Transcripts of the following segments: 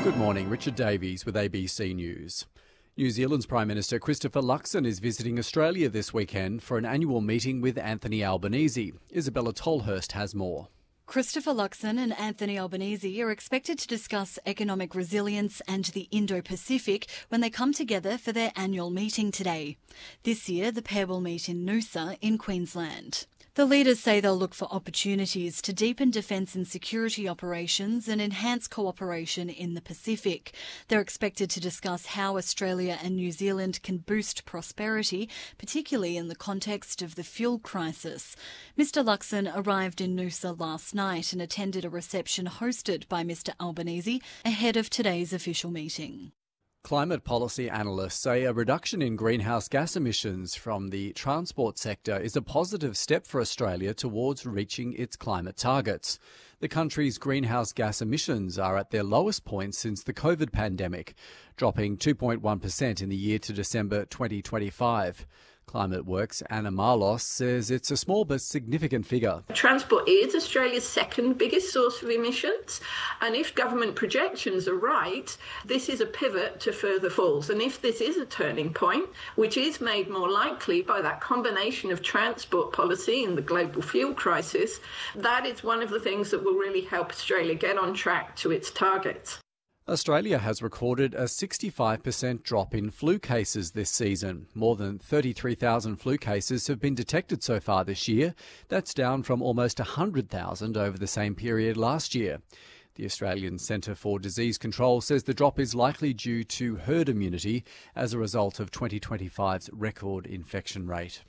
Good morning, Richard Davies with ABC News. New Zealand's Prime Minister Christopher Luxon is visiting Australia this weekend for an annual meeting with Anthony Albanese. Isabella Tolhurst has more. Christopher Luxon and Anthony Albanese are expected to discuss economic resilience and the Indo-Pacific when they come together for their annual meeting today. This year, the pair will meet in Noosa in Queensland. The leaders say they'll look for opportunities to deepen defence and security operations and enhance cooperation in the Pacific. They're expected to discuss how Australia and New Zealand can boost prosperity, particularly in the context of the fuel crisis. Mr Luxon arrived in Noosa last night and attended a reception hosted by Mr Albanese ahead of today's official meeting. Climate policy analysts say a reduction in greenhouse gas emissions from the transport sector is a positive step for Australia towards reaching its climate targets. The country's greenhouse gas emissions are at their lowest point since the COVID pandemic, dropping 2.1% in the year to December 2025. Climate Works' Anna Marlos says it's a small but significant figure. Transport is Australia's second biggest source of emissions, and if government projections are right, this is a pivot to further falls. And if this is a turning point, which is made more likely by that combination of transport policy and the global fuel crisis, that is one of the things that will really help Australia get on track to its targets. Australia has recorded a 65% drop in flu cases this season. More than 33,000 flu cases have been detected so far this year. That's down from almost 100,000 over the same period last year. The Australian Centre for Disease Control says the drop is likely due to herd immunity as a result of 2025's record infection rate.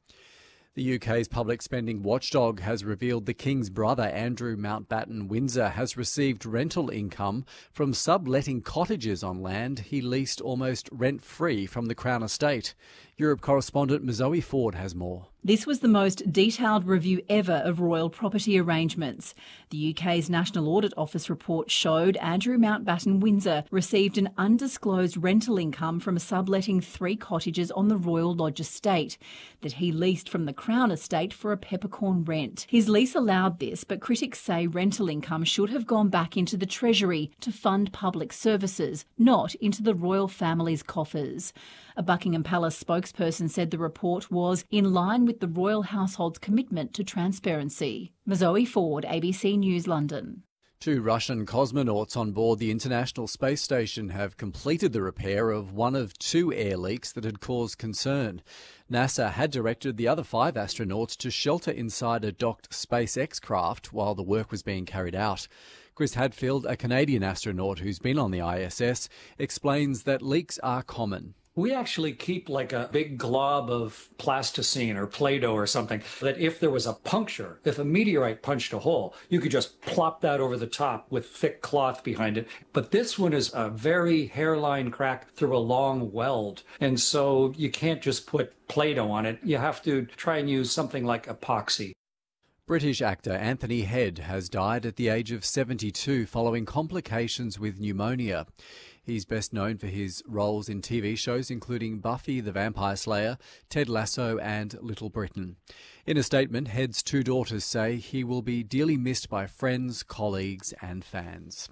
The UK's public spending watchdog has revealed the King's brother, Andrew Mountbatten Windsor, has received rental income from subletting cottages on land he leased almost rent-free from the Crown Estate. Europe correspondent Zoe Ford has more. This was the most detailed review ever of royal property arrangements. The UK's National Audit Office report showed Andrew Mountbatten Windsor received an undisclosed rental income from subletting 3 cottages on the Royal Lodge estate that he leased from the Crown Estate for a peppercorn rent. His lease allowed this, but critics say rental income should have gone back into the Treasury to fund public services, not into the royal family's coffers. A Buckingham Palace spokesperson said the report was in line with the royal household's commitment to transparency. Zoe Ford, ABC News, London. 2 Russian cosmonauts on board the International Space Station have completed the repair of one of 2 air leaks that had caused concern. NASA had directed the other 5 astronauts to shelter inside a docked SpaceX craft while the work was being carried out. Chris Hadfield, a Canadian astronaut who's been on the ISS, explains that leaks are common. We actually keep like a big glob of plasticine or Play-Doh or something that if there was a puncture, if a meteorite punched a hole, you could just plop that over the top with thick cloth behind it. But this one is a very hairline crack through a long weld. And so you can't just put Play-Doh on it. You have to try and use something like epoxy. British actor Anthony Head has died at the age of 72 following complications with pneumonia. He's best known for his roles in TV shows including Buffy the Vampire Slayer, Ted Lasso and Little Britain. In a statement, Head's 2 daughters say he will be dearly missed by friends, colleagues and fans.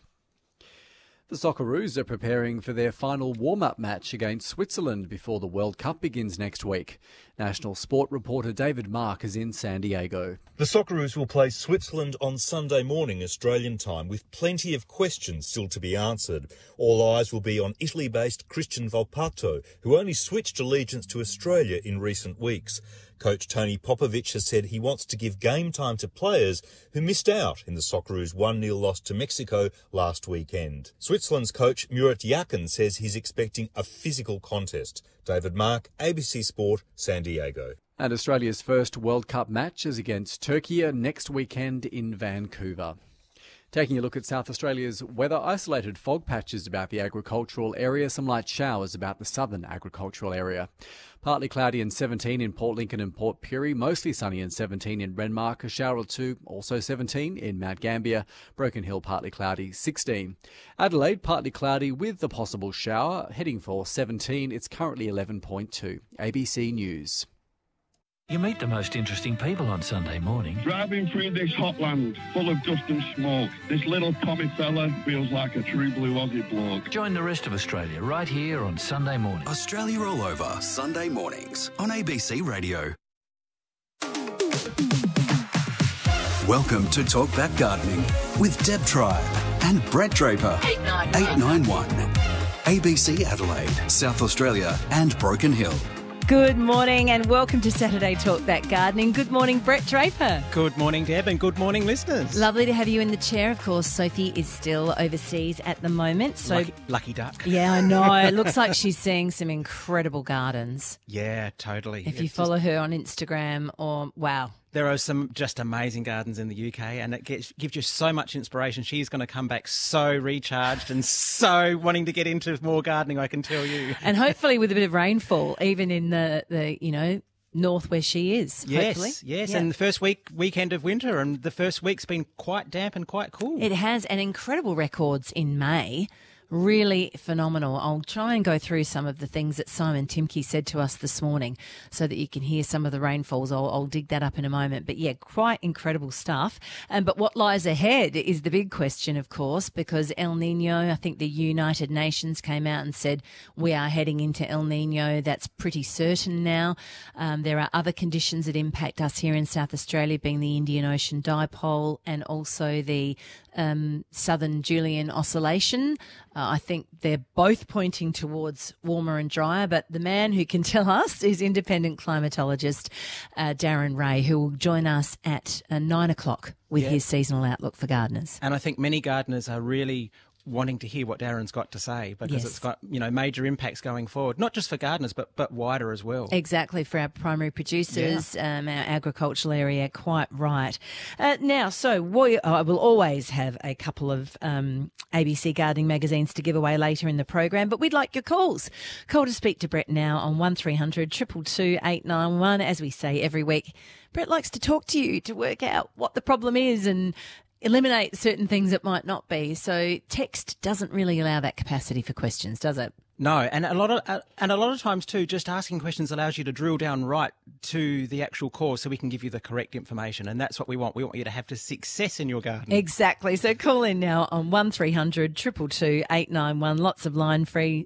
The Socceroos are preparing for their final warm-up match against Switzerland before the World Cup begins next week. National Sport reporter David Mark is in San Diego. The Socceroos will play Switzerland on Sunday morning Australian time with plenty of questions still to be answered. All eyes will be on Italy-based Christian Volpato, who only switched allegiance to Australia in recent weeks. Coach Tony Popovic has said he wants to give game time to players who missed out in the Socceroos' 1-0 loss to Mexico last weekend. Switzerland's coach Murat Yakin says he's expecting a physical contest. David Mark, ABC Sport, San Diego. And Australia's first World Cup match is against Turkey next weekend in Vancouver. Taking a look at South Australia's weather, isolated fog patches about the agricultural area, some light showers about the southern agricultural area. Partly cloudy and 17 in Port Lincoln and Port Pirie, mostly sunny and 17 in Renmark, a shower or 2, also 17 in Mount Gambier, Broken Hill partly cloudy, 16. Adelaide partly cloudy with the possible shower, heading for 17, it's currently 11.2. ABC News. You meet the most interesting people on Sunday morning. Driving through this hot land full of dust and smoke, this little Tommy fella feels like a true blue Aussie bloke. Join the rest of Australia right here on Sunday morning. Australia All Over, Sunday mornings on ABC Radio. Welcome to Talkback Gardening with Deb Tribe and Brett Draper. 891. ABC Adelaide, South Australia and Broken Hill. Good morning and welcome to Saturday Talkback Gardening. Good morning, Brett Draper. Good morning, Deb, and good morning, listeners. Lovely to have you in the chair. Of course, Sophie is still overseas at the moment. So Lucky duck. Yeah, I know. It looks like she's seeing some incredible gardens. Yeah, totally. If you follow her on Instagram wow. There are some just amazing gardens in the UK and it gives you so much inspiration. She's going to come back so recharged and so wanting to get into more gardening, I can tell you. And hopefully with a bit of rainfall, even in the north where she is, hopefully. Yes. Yeah. And the first weekend of winter and the first week's been quite damp and quite cool. It has, and incredible records in May. Really phenomenal. I'll try and go through some of the things that Simon Timke said to us this morning so that you can hear some of the rainfalls. I'll dig that up in a moment. But yeah, quite incredible stuff. But what lies ahead is the big question, of course, because El Nino, I think the United Nations came out and said we are heading into El Nino. That's pretty certain now. There are other conditions that impact us here in South Australia, being the Indian Ocean Dipole and also the Southern Julian Oscillation. I think they're both pointing towards warmer and drier, but the man who can tell us is independent climatologist Darren Ray, who will join us at 9 o'clock with his seasonal outlook for gardeners. And I think many gardeners are really wanting to hear what Darren's got to say because it's got major impacts going forward, not just for gardeners but wider as well. Exactly, for our primary producers, our agricultural area, quite right. Now, so I will always have a couple of ABC gardening magazines to give away later in the program, but we'd like your calls. Call to speak to Brett now on 1300 222 891. As we say every week, Brett likes to talk to you to work out what the problem is and eliminate certain things that might not be. So text doesn't really allow that capacity for questions, does it? No, and a lot of times too, just asking questions allows you to drill down right to the actual cause so we can give you the correct information, and that's what we want. We want you to have success in your garden. Exactly. So call in now on 1300 222 891. Lots of lines free.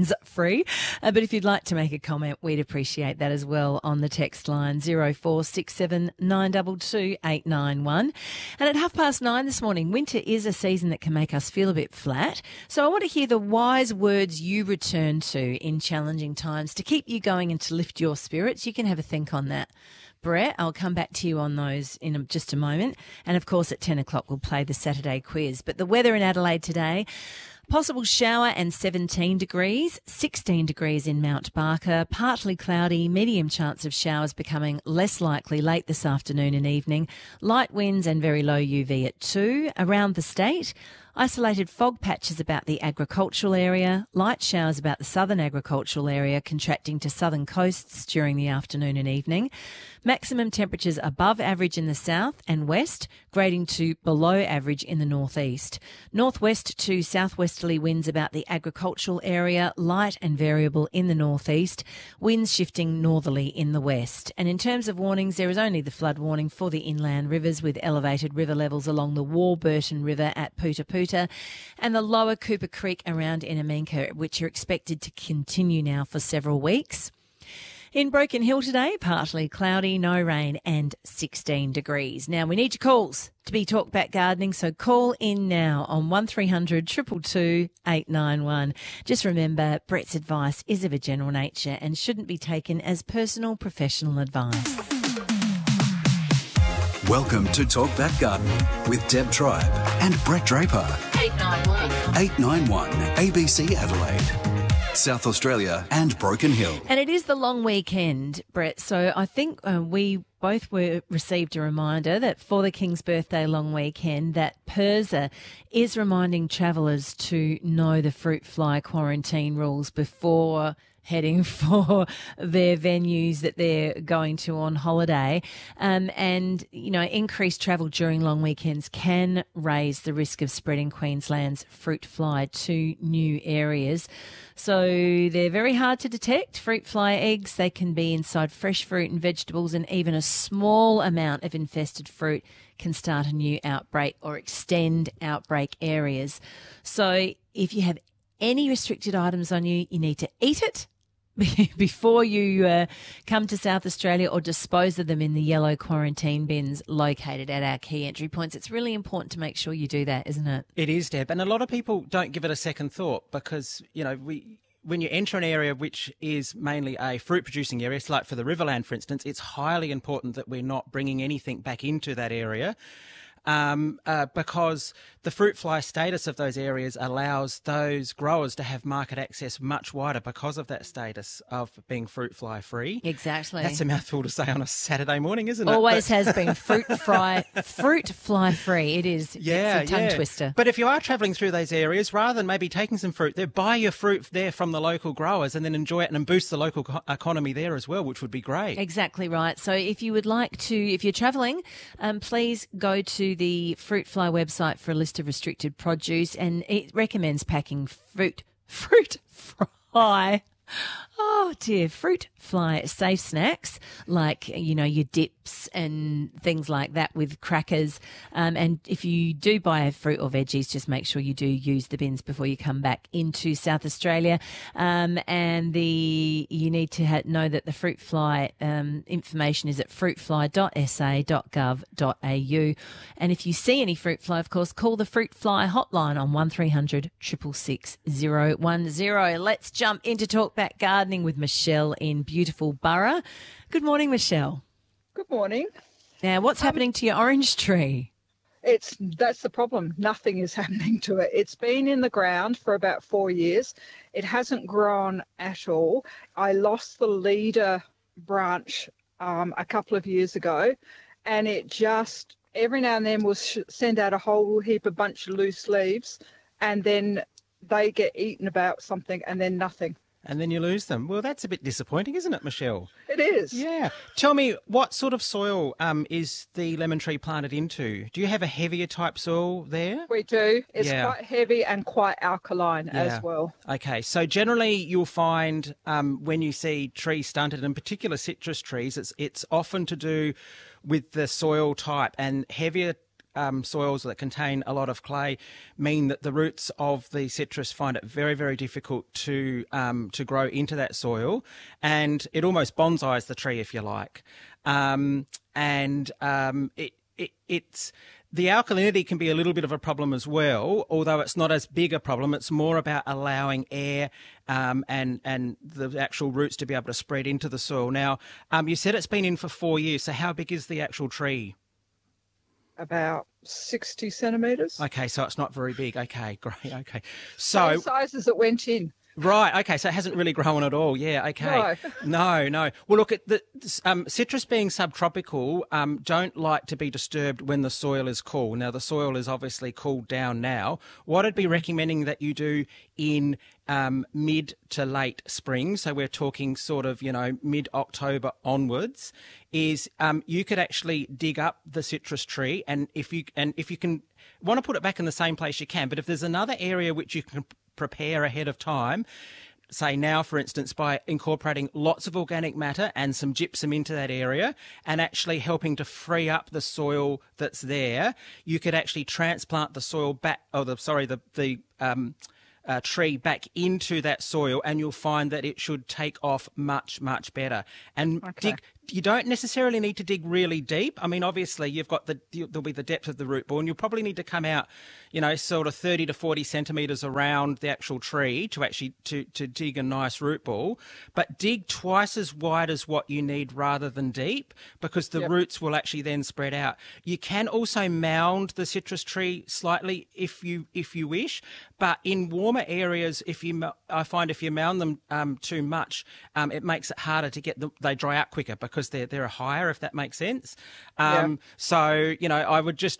But if you'd like to make a comment, we'd appreciate that as well on the text line 0467 922 891. And at 9:30 this morning, winter is a season that can make us feel a bit flat. So I want to hear the wise words you return to in challenging times to keep you going and to lift your spirits. You can have a think on that. Brett, I'll come back to you on those in just a moment. And of course at 10 o'clock we'll play the Saturday quiz. But the weather in Adelaide today, possible shower and 17 degrees, 16 degrees in Mount Barker, partly cloudy, medium chance of showers becoming less likely late this afternoon and evening, light winds and very low UV at 2. Around the state, isolated fog patches about the agricultural area, light showers about the southern agricultural area, contracting to southern coasts during the afternoon and evening. Maximum temperatures above average in the south and west, grading to below average in the northeast. Northwest to southwesterly winds about the agricultural area, light and variable in the northeast, winds shifting northerly in the west. And in terms of warnings, there is only the flood warning for the inland rivers with elevated river levels along the Warburton River at Puta Puta and the lower Cooper Creek around Inaminka, which are expected to continue now for several weeks. In Broken Hill today, partly cloudy, no rain and 16 degrees. Now, we need your calls to be Talkback Gardening, so call in now on 1300 222 891. Just remember, Brett's advice is of a general nature and shouldn't be taken as personal professional advice. Welcome to Talkback Gardening with Deb Tribe and Brett Draper. 891 ABC Adelaide, South Australia and Broken Hill. And it is the long weekend, Brett, so I think we both received a reminder that for the King's Birthday long weekend that PIRSA is reminding travellers to know the fruit fly quarantine rules before heading for their venues that they're going to on holiday. And, you know, increased travel during long weekends can raise the risk of spreading Queensland's fruit fly to new areas. So they're very hard to detect. Fruit fly eggs, they can be inside fresh fruit and vegetables, and even a small amount of infested fruit can start a new outbreak or extend outbreak areas. So if you have any restricted items on you, you need to eat it before you come to South Australia, or dispose of them in the yellow quarantine bins located at our key entry points. It's really important to make sure you do that, isn't it? It is, Deb. And a lot of people don't give it a second thought because, you know, when you enter an area which is mainly a fruit-producing area, like for the Riverland, for instance, it's highly important that we're not bringing anything back into that area. Because the fruit fly status of those areas allows those growers to have market access much wider because of that status of being fruit fly free. Exactly. That's a mouthful to say on a Saturday morning, isn't it? Always has been fruit fly free. It is. Yeah, it's a tongue twister. But if you are travelling through those areas, rather than maybe taking some fruit there, buy your fruit there from the local growers and then enjoy it and boost the local economy there as well, which would be great. Exactly right. So if you would like to, if you're travelling, please go to the Fruit Fly website for a list of restricted produce, and it recommends packing fruit fly. Oh dear, fruit fly safe snacks like, you know, your dips and things like that with crackers. And if you do buy fruit or veggies, just make sure you do use the bins before you come back into South Australia. And you need to know that the fruit fly information is at fruitfly.sa.gov.au. And if you see any fruit fly, of course, call the fruit fly hotline on 1300 666 010. Let's jump into Talk Back Gardening with Michelle in beautiful Burra. Good morning, Michelle. Good morning. Now, what's happening to your orange tree? That's the problem. Nothing is happening to it. It's been in the ground for about 4 years. It hasn't grown at all. I lost the leader branch a couple of years ago, and it just every now and then will send out a whole heap of bunch of loose leaves, and then they get eaten about something, and then nothing. And then you lose them. Well, that's a bit disappointing, isn't it, Michelle? It is. Yeah. Tell me, what sort of soil is the lemon tree planted into? Do you have a heavier type soil there? We do. It's quite heavy and quite alkaline as well. Okay. So generally you'll find when you see trees stunted, in particular citrus trees, it's often to do with the soil type, and heavier soils that contain a lot of clay mean that the roots of the citrus find it very, very difficult to grow into that soil, and it almost bonsais the tree, if you like. It's the alkalinity can be a little bit of a problem as well, although it's not as big a problem. It's more about allowing air and the actual roots to be able to spread into the soil. Now, you said it's been in for 4 years, so how big is the actual tree? About 60 centimetres. Okay, so it's not very big. Okay, great. Okay. So same size as it went in. Right, okay, so it hasn't really grown at all. Yeah, okay. No. Well, look, the citrus being subtropical don't like to be disturbed when the soil is cool. Now, the soil is obviously cooled down now. What I'd be recommending that you do in mid to late spring, so we're talking sort of, mid-October onwards, is you could actually dig up the citrus tree, and if you can want to put it back in the same place, you can. But if there's another area which you can prepare ahead of time, say now, for instance, by incorporating lots of organic matter and some gypsum into that area and actually helping to free up the soil that's there, you could actually transplant the soil back, tree back into that soil, and you'll find that it should take off much, much better. And you don't necessarily need to dig really deep. I mean, obviously, you've got there'll be the depth of the root ball, and you'll probably need to come out, sort of 30 to 40 centimetres around the actual tree to actually to dig a nice root ball. But dig twice as wide as what you need rather than deep, because the roots will actually then spread out. You can also mound the citrus tree slightly if you wish, but in warmer areas, I find if you mound them too much, it makes it harder to get them. They dry out quicker because they're higher, if that makes sense. So I would just